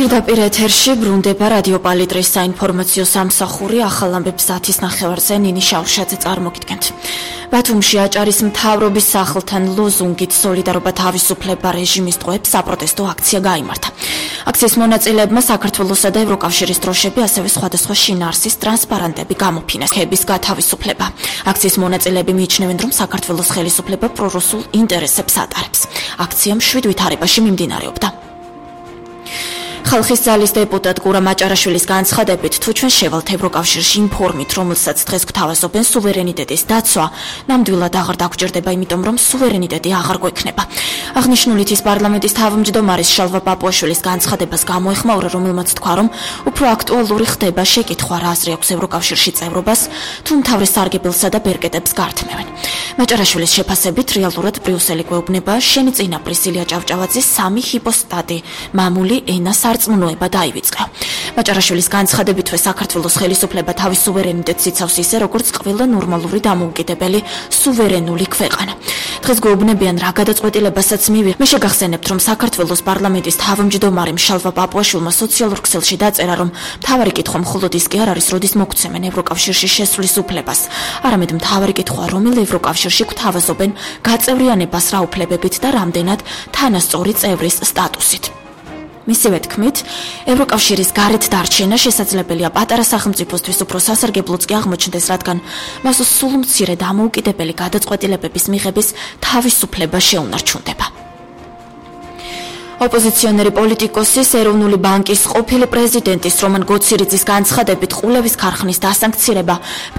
პირდაპირ ეთერში ბრუნდება რადიო პალიტრის საინფორმაციო სამსახური ახალ ამბებს 10:30-ზე ნინი შავშაძე წარმოგიდგენთ. ბათუმში აჭარის მთავრობის სახელთან ლოზუნგით სოლიდარობა თავისუფლება რეჟიმის ტყვეებს საპროტესტო აქცია გაიმართა. აქციის მონაწილეებმა საქართველოსა და ევროკავშირის დროშები, ასევე სხვადასხვა შინაარსის ტრანსპარანტები გამოფინეს. ხების გათავისუფლება. აქციის მონაწილეები მიიჩნევენ, რომ საქართველოს ხელისუფლება პრორუსულ ინტერესებს ატარებს. აქცია 7 ვითარებაში მიმდინარეობდა. ხალხის ძალის დეპუტატ გურა მაჭარაშვილის განცხადებით, თუ ჩვენ შევალთ ევროკავშირში იმ ფორმით, რომელსაც დღეს გვთავაზობენ, სუვერენიტეტის დაცვა ნამდვილად აღარ დაგვჭირდება, იმიტომ რომ სუვერენიტეტი აღარ გვექნება. აღნიშნულით ის პარლამენტის თავმჯდომარის შალვა პაპუაშვილის განცხადებას გამოეხმაურა, რომელმაც თქვა, რომ უფრო აქტუალური ხდება შეკითხვა, რა აზრი აქვს ევროკავშირში წევრობას, თუ მთავრის სარგებელსა და ბერკეტებს გართმევენ. მაჭარაშვილის შეფასებით, რეალურად ბრიუსელი გვეუბნება შენი წინაპრის ილია ჭავჭავაძის 3 ჰიპოსტატი მამული ენა სარწმუნოება დაივიწყა. მაჭარაშვილის განცხადებითვე საქართველოს ხელისუფლება თავის სუვერენიტეტს იცავს ისე, როგორც ყველა ნორმალური დამოუკიდებელი სუვერენული ქვეყანა. დღეს გვეუბნებიან, რა გადაწყვეტილებასაც მივიღეთ. მე შეგახსენებთ, რომ საქართველოს პარლამენტის თავმჯდომარემ შალვა პაპუაშვილმა სოციალურ ქსელში დაწერა, რომ მთავარი კითხვა მხოლოდ ის კი არ არის, როდის მოგცემენ ევროკავშირში შესვლის უფლებას. არამედ მთავარი კითხვაა, რომელ ევროკავშირში გვთავაზობენ გაწევრიანებას რა უფლებებით და რამდენად თანასწორი წევრის სტატუსით. მისივე თქმით, ევროკავშირის გარეთ დარჩენა შესაძლებელია პატარა სახელმწიფოსთვის უფრო სასარგებლოც კი აღმოჩნდეს, რადგან მას სულ მცირე დამოუკიდებელი გადაწყვეტილებების მიღების თავისუფლება შეუნარჩუნდება. ოპოზიციონერი პოლიტიკოსის ეროვნული ბანკის ყოფილი პრეზიდენტის რომან გოცირიძის განცხადებით, ყულევის ქარხნის დასანქცირება